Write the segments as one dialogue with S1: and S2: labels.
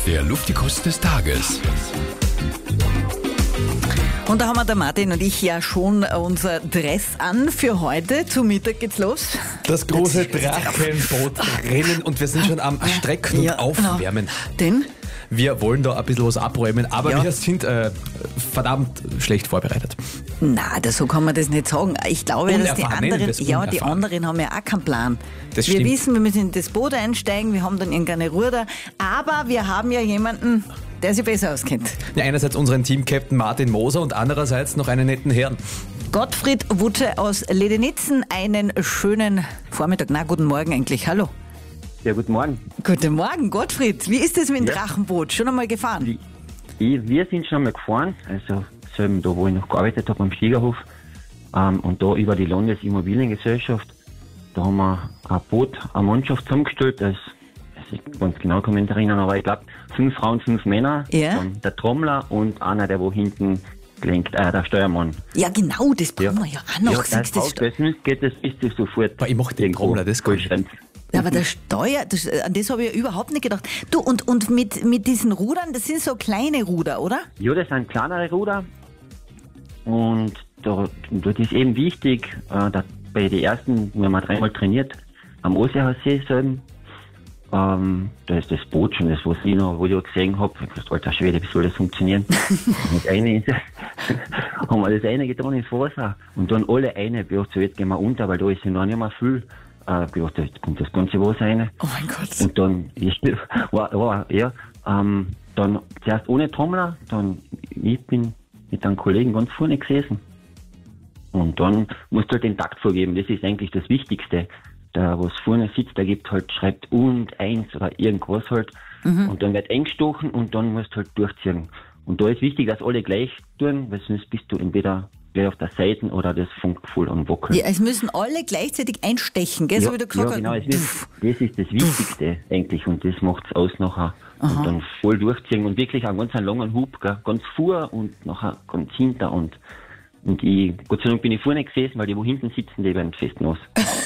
S1: Der Luftikus des Tages.
S2: Und da haben wir der Martin und ich ja schon unser Dress an für heute. Zu Mittag geht's los.
S3: Das große Drachenbootrennen und wir sind schon am Strecken und Aufwärmen.
S2: Denn?
S3: Wir wollen da ein bisschen was abräumen, aber wir sind verdammt schlecht vorbereitet.
S2: Na, so kann man das nicht sagen. Ich glaube, dass die anderen haben ja auch keinen Plan. Wir wissen, wir müssen in das Boot einsteigen, wir haben dann irgendeine Ruder, aber wir haben ja jemanden, der sich besser auskennt.
S3: Ja, einerseits unseren Team-Captain Martin Moser und andererseits noch einen netten Herrn.
S2: Gottfried Wutsche aus Ledenitzen. Einen schönen Vormittag. Na, guten Morgen eigentlich. Hallo.
S4: Ja, guten Morgen.
S2: Guten Morgen, Gottfried. Wie ist es mit dem Drachenboot? Schon einmal gefahren?
S4: Wir sind schon einmal gefahren, also selben da, wo ich noch gearbeitet habe, am Stiegerhof. Und da über die Landesimmobiliengesellschaft, da haben wir ein Boot, eine Mannschaft zusammengestellt, ich ganz genau kann mich nicht erinnern, aber ich glaube 5 Frauen, 5 Männer, dann der Trommler und einer, der wo hinten lenkt, der Steuermann.
S2: Ja genau, das brauchen wir ja auch noch.
S4: Ja, das bist du sofort.
S3: Ich mache den Trommler, das kann ich.
S2: Aber der Steuer, an das habe ich ja überhaupt nicht gedacht. Du, und mit diesen Rudern, das sind so kleine Ruder, oder?
S4: Ja, das sind kleinere Ruder. Und das ist eben wichtig, bei den ersten, wenn man 3-mal trainiert, am Oseehassee selben, da ist das Boot schon das, was ich gesehen habe. Ich dachte, alter Schwede, wie soll das funktionieren? Haben wir das eine getan ins Wasser und dann alle eine, so jetzt gehen wir unter, weil da ist ja noch nicht mehr viel. Gedacht, jetzt kommt das ganze Wasser rein.
S2: Oh mein Gott.
S4: Und dann, dann zuerst ohne Trommler, dann ich bin mit einem Kollegen ganz vorne gesessen. Und dann musst du halt den Takt vorgeben, das ist eigentlich das Wichtigste. Der, was vorne sitzt, der schreibt und 1 oder irgendwas halt. Und dann wird eingestochen und dann musst du halt durchziehen. Und da ist wichtig, dass alle gleich tun, weil sonst bist du entweder auf der Seite oder das funkt voll und wackelt.
S2: Ja, es müssen alle gleichzeitig einstechen, gell?
S4: Ja,
S2: so wie du gesagt
S4: genau, das ist das Wichtigste eigentlich und das macht es aus nachher. Und dann voll durchziehen und wirklich einen ganz langen Hub, gell? Ganz vor und nachher ganz hinter und ich, Gott sei Dank bin ich vorne gesessen, weil die, wo hinten sitzen, die werden fest nass.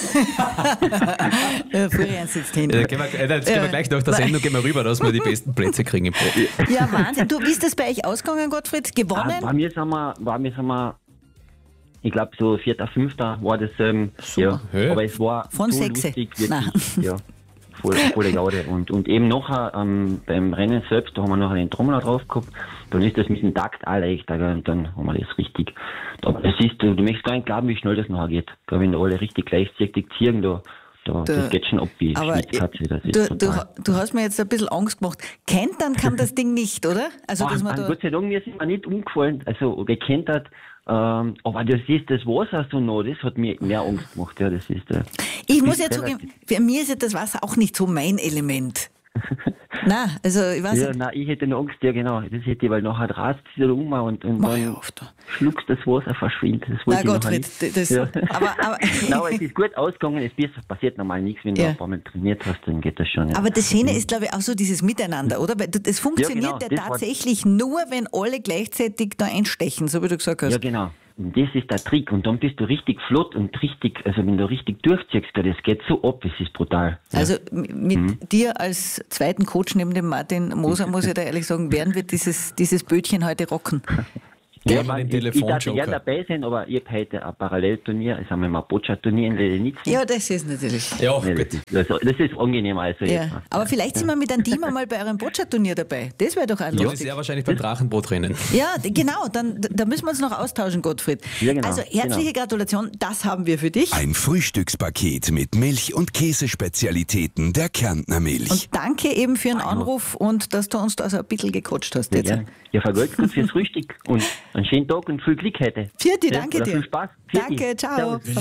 S2: Vorne sitzt hinten.
S3: Jetzt gehen wir gleich nach der Sendung rüber, dass wir die besten Plätze kriegen im Boot.
S2: Ja, Wahnsinn. Du, wie ist das bei euch ausgegangen, Gottfried? Gewonnen?
S4: Bei mir sind wir ich glaube so 4., 5. war das, aber es war
S2: von
S4: so
S2: 6.
S4: lustig, wirklich, ja, volle Gaude. Und eben nachher beim Rennen selbst, da haben wir noch einen Trommler drauf gehabt, dann ist das mit dem Takt auch leichter, gell, und dann haben wir das richtig. Aber das ist, du möchtest gar nicht glauben, wie schnell das nachher geht. Gell, wenn da alle richtig gleichzeitig ziehen, das geht schon ab wie Schnitzkatze.
S2: Du hast mir jetzt ein bisschen Angst gemacht. Kentern kann das Ding nicht, oder? Also, dass man
S4: Gott sei Dank, mir sind wir nicht umgefallen, also gekentert. Aber das ist das Wasser so nah, das hat mir mehr Angst gemacht. Ja, das ist,
S2: ich muss ja zugeben, für mich ist ja das Wasser auch nicht so mein Element. Nein, also ich weiß nicht.
S4: Nein, ich hätte noch Angst, ja genau, das hätte ich, weil nachher rast es wieder um und dann schluckst das Wasser, verschwindet.
S2: Na Gottfried, das...
S4: Ja.
S2: Aber
S4: nein, aber es ist gut ausgegangen, es passiert normal nichts, wenn du ein paar Mal trainiert hast, dann geht das schon. Ja.
S2: Aber das Schöne ist, glaube ich, auch so dieses Miteinander, oder? Weil das funktioniert tatsächlich nur, wenn alle gleichzeitig da einstechen, so wie du gesagt hast.
S4: Ja, genau. Und das ist der Trick. Und dann bist du richtig flott und richtig, also wenn du richtig durchziehst, das geht so ab, es ist brutal.
S2: Also mit dir als zweiten Coach neben dem Martin Moser, muss ich da ehrlich sagen, werden wir dieses Bötchen heute rocken.
S3: Ja,
S4: ich darf gerne dabei sein, aber ich habe heute ein Parallelturnier, also haben wir ein Boccia-Turnier in Ledenitzen.
S2: Ja, das ist natürlich.
S3: Ja, gut.
S4: Das ist angenehm. Also
S2: ja. Aber vielleicht sind wir mit einem Team einmal bei eurem Boccia-Turnier dabei. Das wäre doch auch lustig.
S3: Das ist ja wahrscheinlich beim Drachenbootrennen.
S2: Ja, genau. Da müssen wir uns noch austauschen, Gottfried.
S4: Ja, genau,
S2: also herzliche Gratulation, das haben wir für dich.
S1: Ein Frühstückspaket mit Milch- und Käsespezialitäten der Kärntner Milch.
S2: Und danke eben für den Anruf und dass du uns da so ein bisschen gecoacht hast.
S4: Jetzt. Ja, vergoldet gut fürs Frühstück und einen schönen Tag und viel Glück heute.
S2: Vierte, danke dir.
S4: Viel Spaß.
S2: Danke, ciao.